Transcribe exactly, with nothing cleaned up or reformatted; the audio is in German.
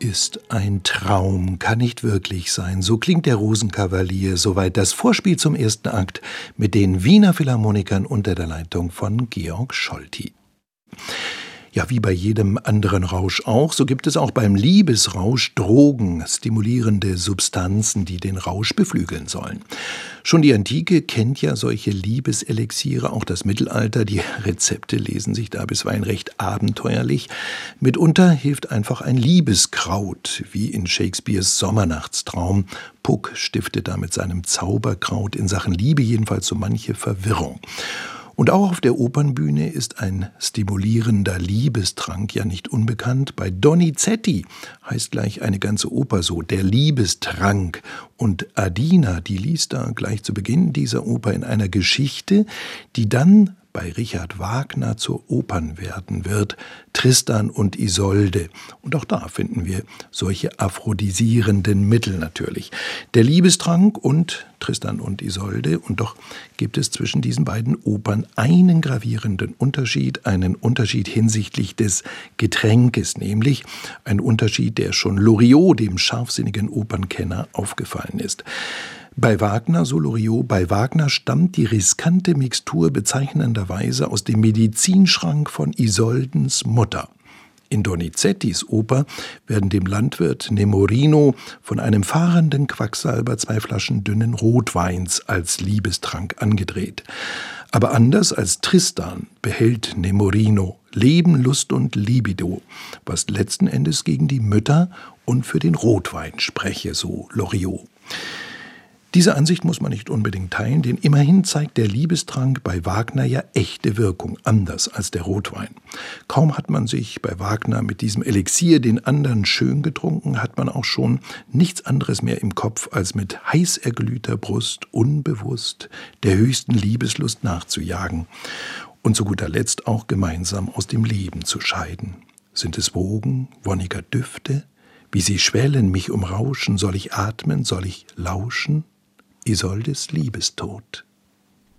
ist ein Traum, kann nicht wirklich sein. So klingt der Rosenkavalier, soweit das Vorspiel zum ersten Akt mit den Wiener Philharmonikern unter der Leitung von Georg Scholti. Ja, wie bei jedem anderen Rausch auch, so gibt es auch beim Liebesrausch Drogen, stimulierende Substanzen, die den Rausch beflügeln sollen. Schon die Antike kennt ja solche Liebeselixiere, auch das Mittelalter. Die Rezepte lesen sich da bisweilen recht abenteuerlich. Mitunter hilft einfach ein Liebeskraut, wie in Shakespeares Sommernachtstraum. Puck stiftet da mit seinem Zauberkraut in Sachen Liebe jedenfalls so manche Verwirrung. Und auch auf der Opernbühne ist ein stimulierender Liebestrank ja nicht unbekannt. Bei Donizetti heißt gleich eine ganze Oper so, der Liebestrank. Und Adina, die liest da gleich zu Beginn dieser Oper in einer Geschichte, die dann bei Richard Wagner zur Opern werden wird, Tristan und Isolde. Und auch da finden wir solche aphrodisierenden Mittel natürlich. Der Liebestrank und Tristan und Isolde. Und doch gibt es zwischen diesen beiden Opern einen gravierenden Unterschied, einen Unterschied hinsichtlich des Getränkes, nämlich ein Unterschied, der schon Loriot, dem scharfsinnigen Opernkenner, aufgefallen ist. Bei Wagner, so Loriot, bei Wagner stammt die riskante Mixtur bezeichnenderweise aus dem Medizinschrank von Isoldens Mutter. In Donizettis Oper werden dem Landwirt Nemorino von einem fahrenden Quacksalber zwei Flaschen dünnen Rotweins als Liebestrank angedreht. Aber anders als Tristan behält Nemorino Leben, Lust und Libido, was letzten Endes gegen die Mütter und für den Rotwein spreche, so Loriot. Diese Ansicht muss man nicht unbedingt teilen, denn immerhin zeigt der Liebestrank bei Wagner ja echte Wirkung, anders als der Rotwein. Kaum hat man sich bei Wagner mit diesem Elixier den anderen schön getrunken, hat man auch schon nichts anderes mehr im Kopf, als mit heiß erglühter Brust unbewusst der höchsten Liebeslust nachzujagen und zu guter Letzt auch gemeinsam aus dem Leben zu scheiden. Sind es Wogen, wonniger Düfte? Wie sie schwellen, mich umrauschen, soll ich atmen, soll ich lauschen? Isoldes Liebestod.